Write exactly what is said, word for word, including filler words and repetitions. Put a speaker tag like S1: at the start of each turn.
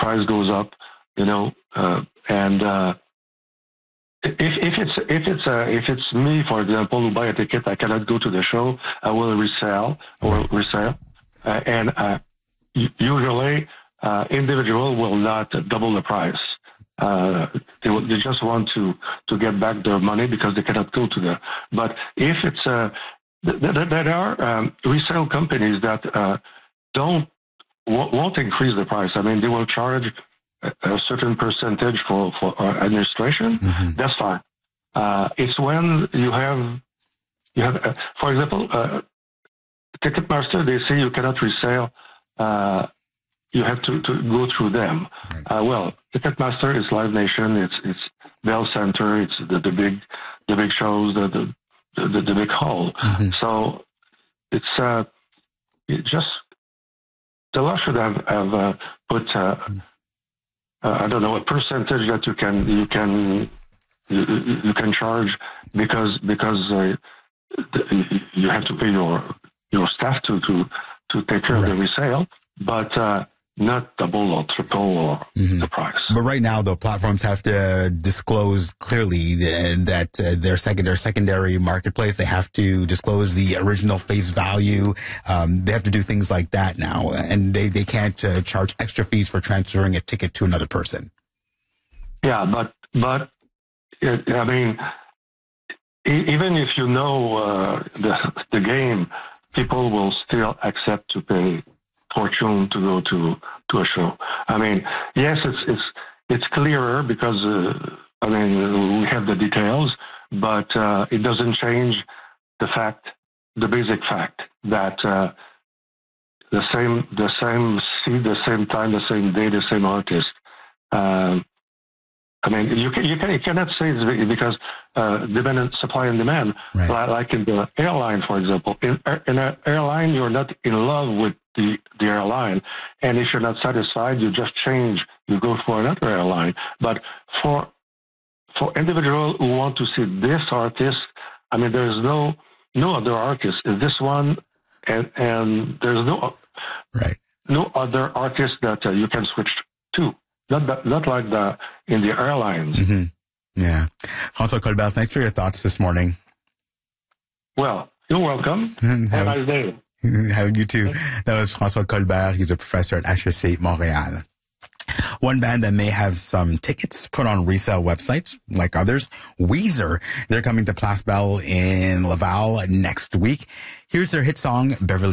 S1: price goes up, you know, uh, and uh, if if it's if it's uh, if it's me, for example, who buy a ticket, I cannot go to the show. I will resell or resell, uh, and uh, usually uh, individual will not double the price. Uh, they, they just want to, to get back their money because they cannot go to the. But if it's uh, th- th- there are um, resale companies that uh, don't w- won't increase the price. I mean, they will charge a, a certain percentage for for administration. Mm-hmm. That's fine. Uh, it's when you have you have, uh, for example, uh, Ticketmaster. They say you cannot resell. Uh, You have to, to go through them. Right. Uh, well, Ticketmaster is Live Nation. It's it's Bell Center. It's the, the big the big shows. The the the, the big hall. Mm-hmm. So it's uh it just the law should have have uh, put uh, uh, I don't know a percentage that you can you can you, you can charge because because uh, you have to pay your your staff to to to take care right. of the resale, but. Uh, Not double or triple or mm-hmm. the price.
S2: But right now, though, platforms have to disclose clearly that uh, their second, their secondary marketplace, they have to disclose the original face value. Um, they have to do things like that now, and they they can't uh, charge extra fees for transferring a ticket to another person.
S1: Yeah, but but it, I mean, even if you know uh, the the game, people will still accept to pay fortune to go to, to a show. I mean, yes, it's it's it's clearer because uh, I mean we have the details, but uh, it doesn't change the fact, the basic fact that uh, the same the same seat, the same time, the same day, the same artist. Um, I mean, you can you can you cannot say it's because uh, demand and supply and demand, right. Like in the airline, for example. In, in an airline, you're not in love with the, the airline, and if you're not satisfied, you just change. You go for another airline. But for for individuals who want to see this artist, I mean, there's no no other artist. Is this one, and and there's no
S2: right
S1: no other artist that uh, you can switch to. Not that, not like the in the airlines.
S2: Mm-hmm. Yeah. François Colbert, thanks for your thoughts this morning.
S1: Well, you're welcome. Have a nice day.
S2: Have you too. That was François Colbert. He's a professor at H E C Montréal. One band that may have some tickets put on resale websites, like others, Weezer. They're coming to Place Belle in Laval next week. Here's their hit song, Beverly